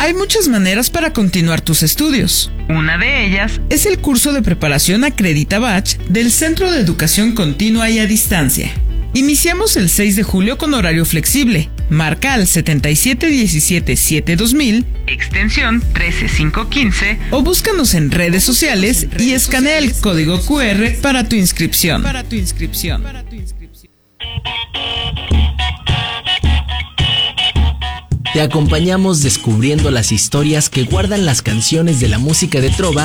Hay muchas maneras para continuar tus estudios. Una de ellas es el curso de preparación Acredita Bach del Centro de Educación Continua y a Distancia. Iniciamos el 6 de julio con horario flexible. Marca al 7717-2000, extensión 13515, o búscanos en redes sociales y escanea el código QR para tu inscripción. Te acompañamos descubriendo las historias que guardan las canciones de la música de trova